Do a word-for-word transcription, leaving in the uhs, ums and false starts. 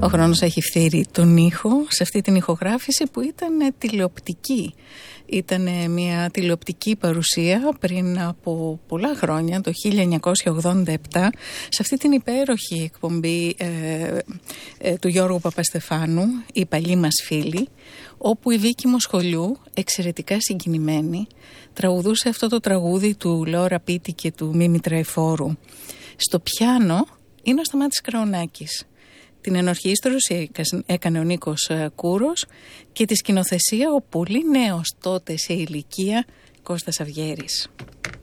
Ο χρόνος έχει φθείρει τον ήχο σε αυτή την ηχογράφηση που ήταν τηλεοπτική. Ήταν μια τηλεοπτική παρουσία πριν από πολλά χρόνια, το χίλια εννιακόσια ογδόντα επτά, σε αυτή την υπέροχη εκπομπή ε, ε, του Γιώργου Παπαστεφάνου, «Οι παλιοί μας φίλοι», όπου η Βίκη Μοσχολιού, εξαιρετικά συγκινημένη, τραγουδούσε αυτό το τραγούδι του Λόρα Πίτη και του Μίμη Τραϊφόρου. Στο πιάνο είναι ο Σταμάτης Κραουνάκης. Την ενορχήστρωση έκανε ο Νίκος Κούρος και τη σκηνοθεσία ο πολύ νέος τότε σε ηλικία Κώστας Αυγέρης.